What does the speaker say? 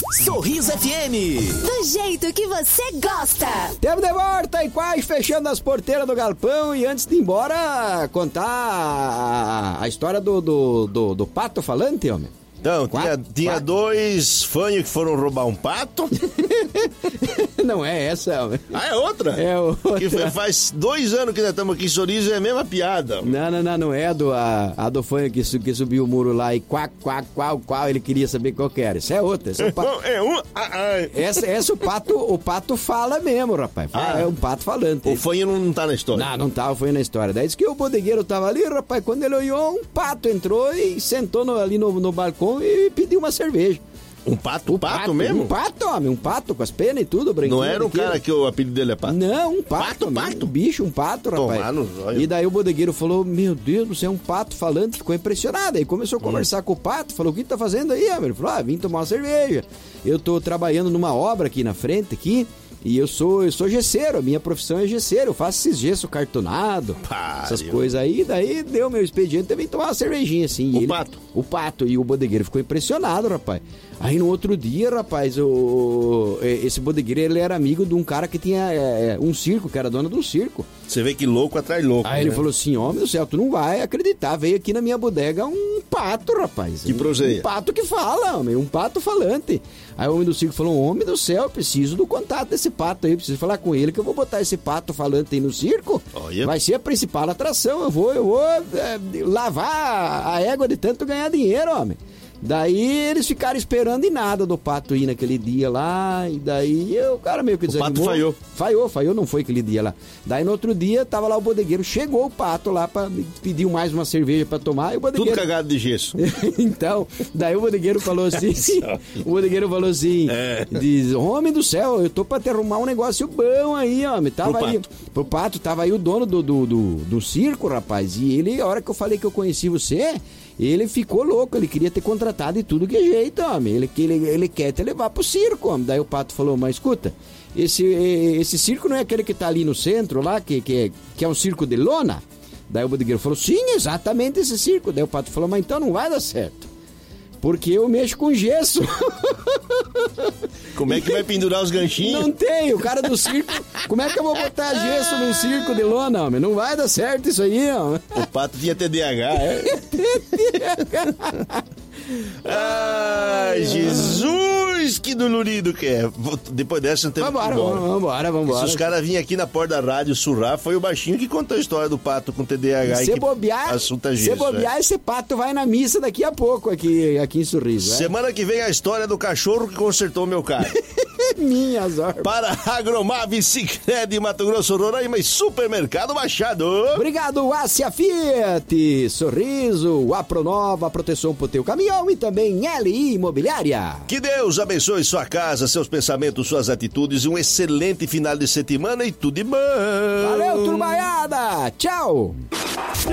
Sorriso FM. Do jeito que você gosta. Tempo de volta e quase fechando as porteiras do galpão. E antes de ir embora, contar a história do pato falante, homem. Então, tinha dois fanhos que foram roubar um pato. Não é essa, homem. Ah, é outra? É outra. Que faz 2 anos que nós estamos aqui em Sorriso, é a mesma piada. Não é a do fanho que subiu o muro lá e qual, ele queria saber qual que era. Isso é outra. Esse é o pato. Não, é um... Essa o pato fala mesmo, rapaz. É um pato falante. O fanho não tá na história. Não tá o fanho na história. Daí disse que o bodegueiro tava ali, rapaz, quando ele olhou, um pato entrou e sentou ali no balcão e pediu uma cerveja. Um pato mesmo? Um pato, homem, um pato com as penas e tudo, branquinho. Não era um cara que o apelido dele é pato? Não, um pato. Um bicho, um pato, rapaz. Tomar no zóio. E daí o bodegueiro falou, meu Deus do céu, um pato falante, ficou impressionado. Aí começou a conversar com o pato, falou, o que tá fazendo aí, homem? Ele falou, vim tomar uma cerveja. Eu tô trabalhando numa obra aqui na frente, e eu sou gesseiro, a minha profissão é gesseiro, eu faço esses gesso cartonado, essas coisas aí, daí deu meu expediente, eu vim tomar uma cervejinha assim. O pato, e o bodegueiro ficou impressionado, rapaz. Aí no outro dia, rapaz, esse bodegueiro, ele era amigo de um cara que tinha um circo, que era dono de um circo. Você vê que louco atrai louco. Aí ele falou assim, homem do céu, tu não vai acreditar, veio aqui na minha bodega um pato, rapaz. Que proseia. Um pato que fala, homem, um pato falante. Aí o homem do circo falou, homem do céu, eu preciso do contato desse pato aí, preciso falar com ele que eu vou botar esse pato falante aí no circo. Olha. Vai ser a principal atração, eu vou lavar a égua de tanto ganhar dinheiro, homem. Daí eles ficaram esperando e nada do pato ir naquele dia lá, e daí o cara meio que desanimou. O pato falhou, não foi aquele dia lá. Daí no outro dia tava lá o bodegueiro, chegou o pato lá, pediu mais uma cerveja pra tomar, e o bodegueiro... Tudo cagado de gesso. Então, daí o bodegueiro falou assim, diz, homem do céu, eu tô pra te arrumar um negócio bom aí, homem. Pro pato, tava aí o dono do circo, rapaz, e ele, a hora que eu falei que eu conheci você... Ele ficou louco, ele queria ter contratado de tudo que é jeito, homem. Ele quer te levar pro circo, homem. Daí o pato falou, mas escuta, esse circo não é aquele que tá ali no centro lá, que é um circo de lona? Daí o bodegueiro falou, sim, exatamente esse circo. Daí o pato falou, mas então não vai dar certo, porque eu mexo com gesso. Como é que vai pendurar os ganchinhos? Não tem, o cara do circo. Como é que eu vou botar gesso num circo de lona, homem? Não vai dar certo isso aí, homem. O pato tinha TDAH, Ai, Jesus, que dolorido que é. Depois dessa não tem. Vambora. Se os caras vinham aqui na porta da rádio surrar, foi o baixinho que contou a história do pato com TDAH. Se bobear, esse pato vai na missa daqui a pouco aqui em Sorriso. Semana que vem a história do cachorro que consertou meu carro. Minhas horas. Para Agromave, Sicredi, Mato Grosso, Roraima e Supermercado Machado. Obrigado, Ásia Fiat, Sorriso, a Pronova, proteção pro teu caminhão e também LI Imobiliária. Que Deus abençoe sua casa, seus pensamentos, suas atitudes e um excelente final de semana e tudo de bom. Valeu, turbaiada. Tchau.